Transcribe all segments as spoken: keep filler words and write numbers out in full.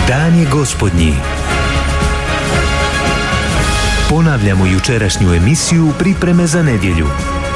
Dan je Gospodnji. Ponavljamo jučerašnju emisiju pripreme za nedjelju.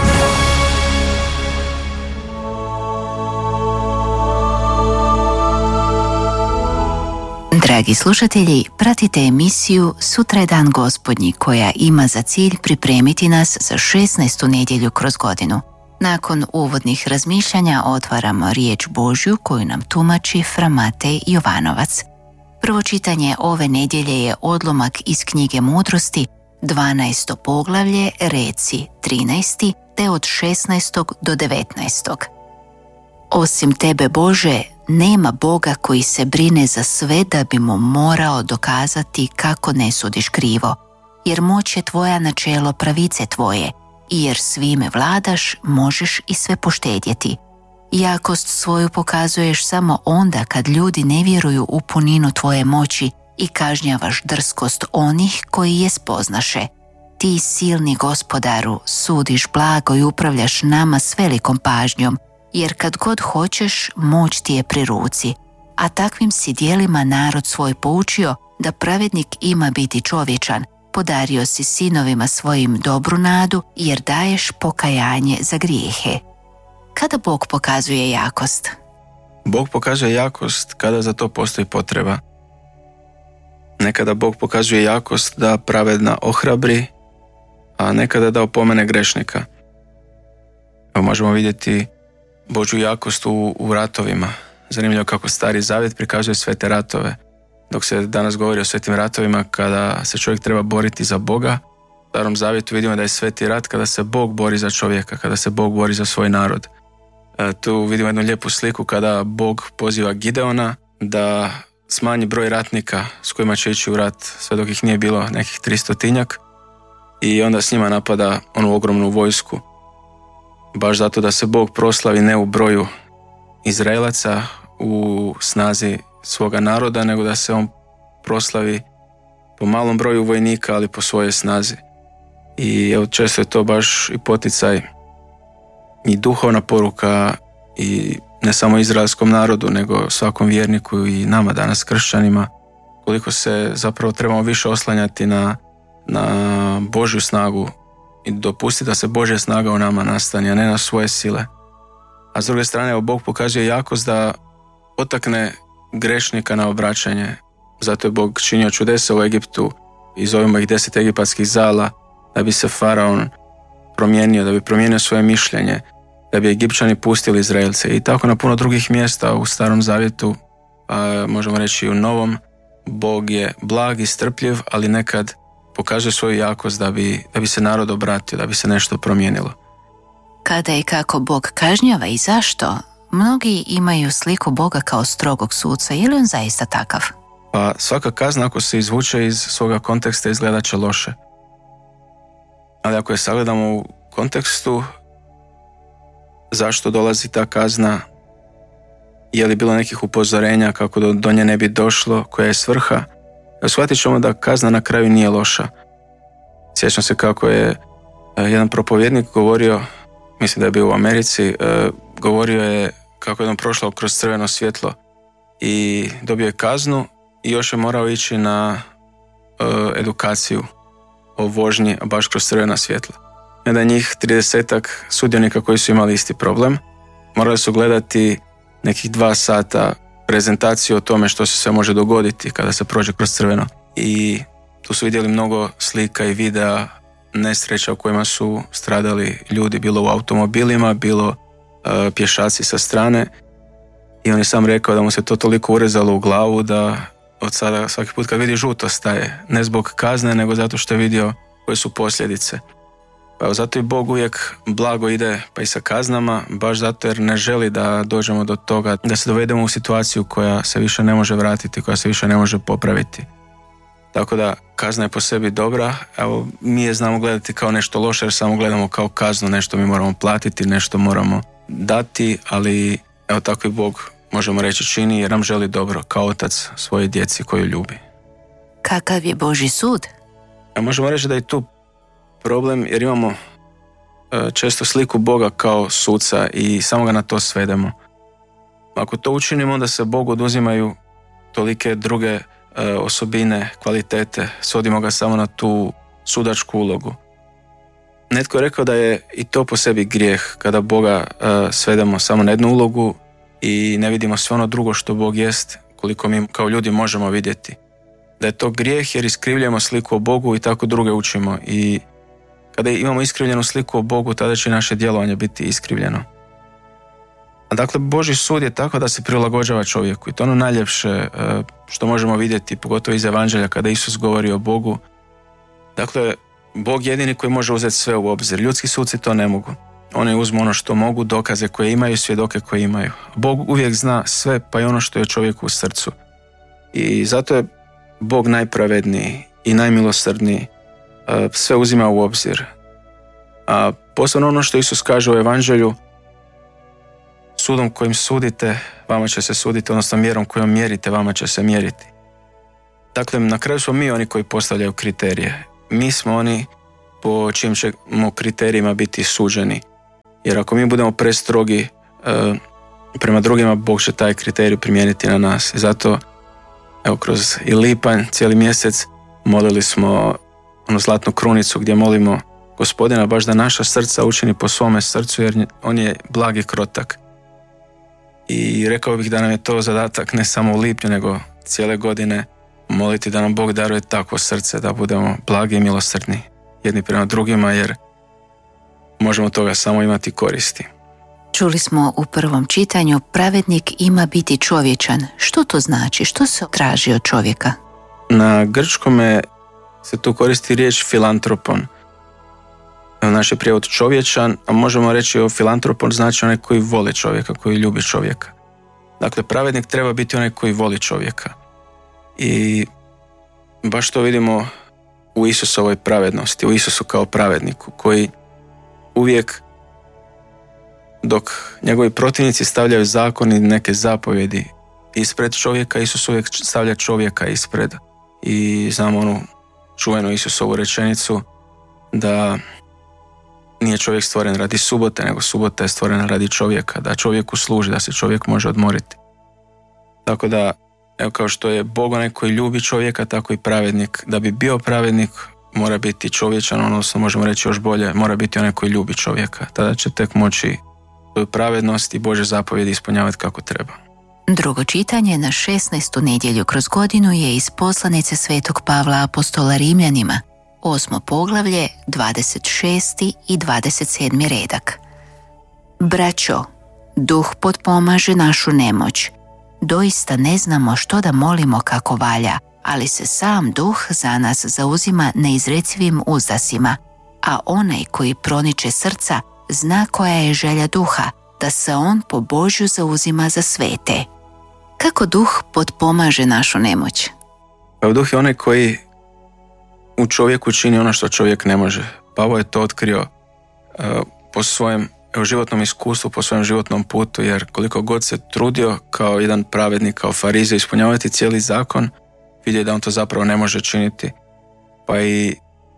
Dragi slušatelji, pratite emisiju Sutra je dan Gospodnji koja ima za cilj pripremiti nas za šesnaestu nedjelju kroz godinu. Nakon uvodnih razmišljanja otvaramo riječ Božju koju nam tumači fra Matej Jovanovac. Prvo čitanje ove nedjelje je odlomak iz knjige Mudrosti, dvanaesto poglavlje, reci trinaesti, te od šesnaestog do devetnaestog. Osim tebe, Bože, nema Boga koji se brine za sve da bi mu morao dokazati kako ne sudiš krivo, jer moć je tvoja na čelo pravice tvoje, i jer svime vladaš, možeš i sve poštedjeti. Jakost svoju pokazuješ samo onda kad ljudi ne vjeruju u puninu tvoje moći i kažnjavaš drskost onih koji je spoznaše. Ti, silni Gospodaru, sudiš blago i upravljaš nama s velikom pažnjom, jer kad god hoćeš, moć ti je pri ruci, a takvim si dijelima narod svoj poučio da pravednik ima biti čovječan. Podario si sinovima svojim dobru nadu, jer daješ pokajanje za grijehe. Kada Bog pokazuje jakost? Bog pokazuje jakost kada za to postoji potreba. Nekada Bog pokazuje jakost da pravedna ohrabri, a nekada da opomene grešnika. Evo, možemo vidjeti Božju jakost u, u ratovima. Zanimljivo kako Stari Zavjet prikazuje sve te ratove. Dok se danas govori o svetim ratovima kada se čovjek treba boriti za Boga, u Starom Zavjetu vidimo da je sveti rat kada se Bog bori za čovjeka, kada se Bog bori za svoj narod. E, tu vidimo jednu lijepu sliku kada Bog poziva Gideona da smanji broj ratnika s kojima će ići u rat sve dok ih nije bilo nekih tristotinjak i onda s njima napada onu ogromnu vojsku. Baš zato da se Bog proslavi ne u broju Izraelaca, u snazi svoga naroda, nego da se on proslavi po malom broju vojnika, ali po svojoj snazi. I evo, često je to baš i poticaj i duhovna poruka i ne samo izraelskom narodu, nego svakom vjerniku i nama danas kršćanima, koliko se zapravo trebamo više oslanjati na, na Božju snagu i dopustiti da se Božja snaga u nama nastane, a ne na svoje sile. A s druge strane, evo, Bog pokazuje jakost da potakne grešnika na obraćanje. Zato je Bog činio čudesa u Egiptu i zovemo ih deset egipatskih zala, da bi se faraon promijenio, da bi promijenio svoje mišljenje, da bi Egipćani pustili Izraelce. I tako na puno drugih mjesta u Starom Zavjetu, a možemo reći i u Novom, Bog je blag i strpljiv, ali nekad pokazuje svoju jakost da bi, da bi se narod obratio, da bi se nešto promijenilo. Kada i kako Bog kažnjava i zašto? Mnogi imaju sliku Boga kao strogog suca. Je li on zaista takav? Pa svaka kazna, ako se izvuče iz svoga konteksta, izgledat će loše. Ali ako je sagledamo u kontekstu, zašto dolazi ta kazna, je li bilo nekih upozorenja kako do, do nje ne bi došlo, koja je svrha, shvatit ćemo da kazna na kraju nije loša. Sjećam se kako je jedan propovjednik govorio, mislim da je bio u Americi, govorio je kako je on prošao kroz crveno svjetlo i dobio je kaznu i još je morao ići na uh, edukaciju o vožnji baš kroz crvena svjetla. I onda njih tridesetak sudionika koji su imali isti problem morali su gledati nekih dva sata prezentaciju o tome što se sve može dogoditi kada se prođe kroz crveno. I tu su vidjeli mnogo slika i videa nesreća u kojima su stradali ljudi, bilo u automobilima, bilo uh, pješaci sa strane. I on je sam rekao da mu se to toliko urezalo u glavu da od sada svaki put kad vidi žuto staje. Ne zbog kazne, nego zato što je vidio koje su posljedice. Pa zato i Bog uvijek blago ide pa i sa kaznama, baš zato jer ne želi da dođemo do toga, da se dovedemo u situaciju koja se više ne može vratiti, koja se više ne može popraviti. Tako da kazna je po sebi dobra, evo mi je znamo gledati kao nešto loše jer samo gledamo kao kaznu, nešto mi moramo platiti, nešto moramo dati, ali evo tako i Bog, možemo reći, čini jer nam želi dobro kao otac svoje djeci koju ljubi. Kakav je Božji sud? A možemo reći da je tu problem jer imamo često sliku Boga kao suca i samo ga na to svedemo. Ako to učinimo, onda se Bogu oduzimaju tolike druge e, osobine, kvalitete, svodimo ga samo na tu sudačku ulogu. Netko je rekao da je i to po sebi grijeh, kada Boga e, svedemo samo na jednu ulogu i ne vidimo sve ono drugo što Bog jest, koliko mi kao ljudi možemo vidjeti. Da je to grijeh jer iskrivljujemo sliku o Bogu i tako druge učimo. I kada imamo iskrivljenu sliku o Bogu, tada će naše djelovanje biti iskrivljeno. A dakle, Božji sud je tako da se prilagođava čovjeku i to ono najljepše što možemo vidjeti, pogotovo iz Evanđelja kada Isus govori o Bogu. Dakle, Bog jedini koji može uzeti sve u obzir. Ljudski suci to ne mogu. Oni uzmu ono što mogu, dokaze koje imaju, svjedoke koje imaju. Bog uvijek zna sve, pa i ono što je čovjeku u srcu. I zato je Bog najpravedniji i najmilosrdniji. Sve uzima u obzir. A posebno ono što Isus kaže u Evanđelju, sudom kojim sudite, vama će se suditi, odnosno mjerom kojom mjerite, vama će se mjeriti. Dakle, na kraju smo mi oni koji postavljaju kriterije. Mi smo oni po čijim ćemo kriterijima biti suđeni. Jer ako mi budemo prestrogi e, prema drugima, Bog će taj kriterij primijeniti na nas. I zato, evo, kroz i lipanj, cijeli mjesec, molili smo onu zlatnu krunicu gdje molimo Gospodina baš da naša srca učini po svome srcu, jer on je blag i krotak. I rekao bih da nam je to zadatak ne samo u lipnju, nego cijele godine moliti da nam Bog daruje takvo srce, da budemo blagi i milosrdni jedni prema drugima, jer možemo toga samo imati koristi. Čuli smo u prvom čitanju, pravednik ima biti čovječan. Što to znači? Što se traži od čovjeka? Na grčkome se tu koristi riječ filantropon. Naš je prijevod čovječan, a možemo reći o filantropon znači onaj koji voli čovjeka, koji ljubi čovjeka. Dakle, pravednik treba biti onaj koji voli čovjeka. I baš to vidimo u Isusovoj pravednosti, u Isusu kao pravedniku, koji uvijek, dok njegovi protivnici stavljaju zakon i neke zapovjedi ispred čovjeka, Isus uvijek stavlja čovjeka ispred. I znamo onu čuvenu Isusovu rečenicu da nije čovjek stvoren radi subote, nego subota je stvorena radi čovjeka, da čovjeku služi, da se čovjek može odmoriti. Tako da, evo, kao što je Bog onaj koji ljubi čovjeka, tako i pravednik. Da bi bio pravednik, mora biti čovječan, odnosno možemo reći još bolje, mora biti onaj koji ljubi čovjeka. Tada će tek moći svoju pravednost i Božje zapovjedi ispunjavati kako treba. Drugo čitanje na šesnaestu nedjelju kroz godinu je iz poslanice Svetog Pavla apostola Rimljanima, osmo poglavlje, dvadeset šesti i dvadeset sedmi redak. Braćo, duh potpomaže našu nemoć. Doista ne znamo što da molimo kako valja, ali se sam duh za nas zauzima neizrecivim uzdasima, a onaj koji proniče srca zna koja je želja duha, da se on po Božju zauzima za svete. Kako duh potpomaže našu nemoć? Pa duh je onaj koji u čovjeku čini ono što čovjek ne može. Pavao je to otkrio uh, po svojem evo, životnom iskustvu, po svojem životnom putu, jer koliko god se trudio kao jedan pravednik, kao farizej ispunjavati cijeli zakon, vidio da on to zapravo ne može činiti. Pa i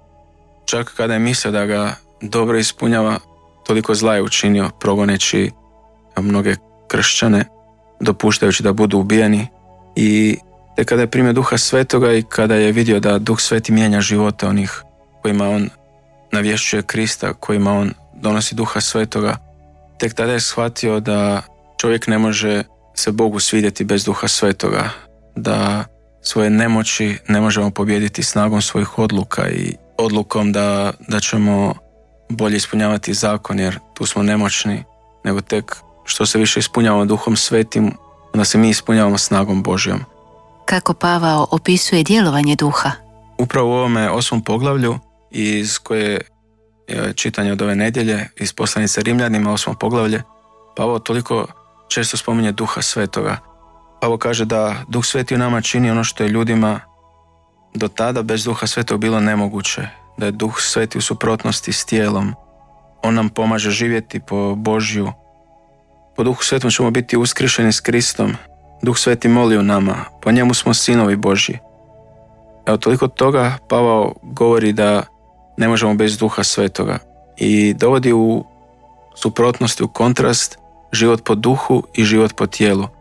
čak kada je mislio da ga dobro ispunjava, toliko zla je učinio, progoneći mnoge kršćane, dopuštajući da budu ubijeni. I te kada je primio Duha Svetoga i kada je vidio da Duh Sveti mijenja živote onih kojima on navješćuje Krista, kojima on donosi Duha Svetoga, tek tada je shvatio da čovjek ne može se Bogu svidjeti bez Duha Svetoga, da svoje nemoći ne možemo pobijediti snagom svojih odluka i odlukom da, da ćemo bolje ispunjavati zakon, jer tu smo nemoćni, nego tek što se više ispunjavamo Duhom Svetim, onda se mi ispunjavamo snagom Božjom. Kako Pavao opisuje djelovanje duha? Upravo u ovome osmom poglavlju, iz koje je čitanje od ove nedjelje, iz poslanice Rimljanima, osmo poglavlje, Pavao toliko često spominje Duha Svetoga. Pavao kaže da Duh Sveti u nama čini ono što je ljudima do tada bez Duha Svetog bilo nemoguće, da je Duh Sveti u suprotnosti s tijelom. On nam pomaže živjeti po Božju. Po Duhu Svetom ćemo biti uskrišeni s Kristom. Duh Sveti moli u nama, po njemu smo sinovi Božji. Evo, toliko toga Pavao govori da ne možemo bez Duha Svetoga i dovodi u suprotnosti, u kontrast život po duhu i život po tijelu.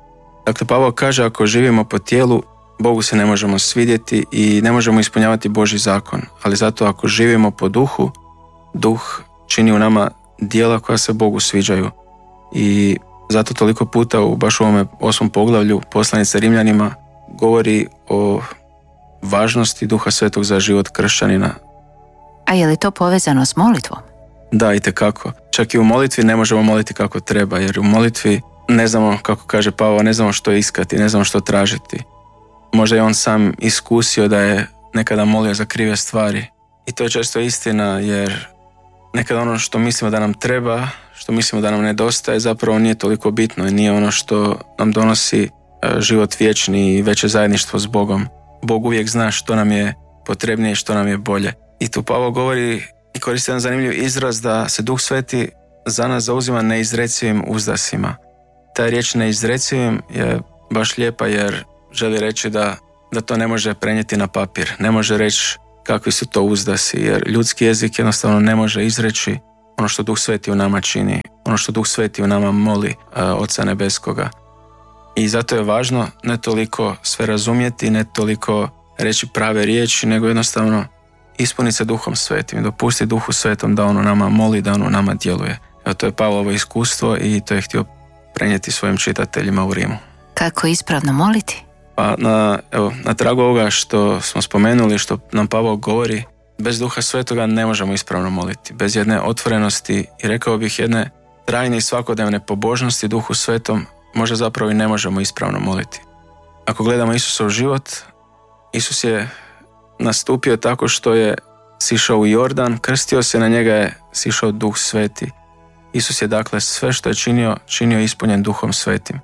Dakle, Pavao kaže, ako živimo po tijelu, Bogu se ne možemo svidjeti i ne možemo ispunjavati Božji zakon. Ali zato ako živimo po duhu, duh čini u nama djela koja se Bogu sviđaju. I zato toliko puta u baš u ovome osmom poglavlju poslanice Rimljanima govori o važnosti Duha Svetog za život kršćanina. A je li to povezano s molitvom? Da, itekako. Čak i u molitvi ne možemo moliti kako treba, jer u molitvi ne znamo, kako kaže Pavao, ne znamo što iskati, ne znamo što tražiti. Možda je on sam iskusio da je nekada molio za krive stvari. I to je često istina, jer nekada ono što mislimo da nam treba, što mislimo da nam nedostaje, zapravo nije toliko bitno i nije ono što nam donosi život vječni i veće zajedništvo s Bogom. Bog uvijek zna što nam je potrebnije i što nam je bolje. I tu Pavao govori i koristi jedan zanimljiv izraz da se Duh Sveti za nas zauzima neizrecivim uzdasima. Ta riječ neizrecivim je baš lijepa jer želi reći da, da to ne može prenijeti na papir. Ne može reći kakvi su to uzdasi, jer ljudski jezik jednostavno ne može izreći ono što Duh Sveti u nama čini, ono što Duh Sveti u nama moli uh, Oca Nebeskoga. I zato je važno ne toliko sve razumjeti, ne toliko reći prave riječi, nego jednostavno ispuniti se Duhom Svetim i dopustiti Duhu Svetom da ono nama moli, da ono nama djeluje. Evo, to je Pavlovo iskustvo i to je htio prenijeti svojim čitateljima u Rimu. Kako ispravno moliti? Pa na, evo, na tragu ovoga što smo spomenuli, što nam Pavao govori, bez Duha Svetoga ne možemo ispravno moliti. Bez jedne otvorenosti i rekao bih jedne trajne i svakodnevne pobožnosti Duhu Svetom možda zapravo i ne možemo ispravno moliti. Ako gledamo Isusov život, Isus je nastupio tako što je sišao u Jordan, krstio se, na njega je sišao Duh Sveti. Isus je dakle sve što je činio, činio ispunjen Duhom Svetim.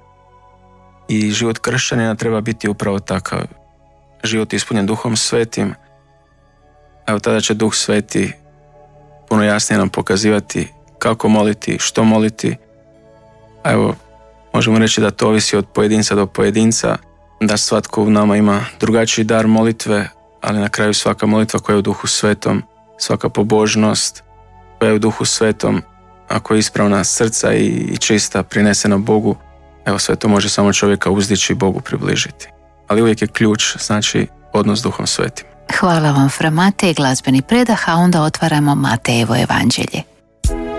I život kršćanina treba biti upravo takav. Život ispunjen Duhom Svetim. Evo tada će Duh Sveti puno jasnije nam pokazivati kako moliti, što moliti. A evo, možemo reći da to ovisi od pojedinca do pojedinca, da svatko u nama ima drugačiji dar molitve, ali na kraju svaka molitva koja je u Duhu Svetom, svaka pobožnost koja je u Duhu Svetom, ako je ispravna srca i čista, prinesena Bogu, evo sve to može samo čovjeka uzdići i Bogu približiti. Ali uvijek je ključ, znači, odnos s Duhom Svetim. Hvala vam, fra Matej, glazbeni predah, a onda otvaramo Matejevo evanđelje.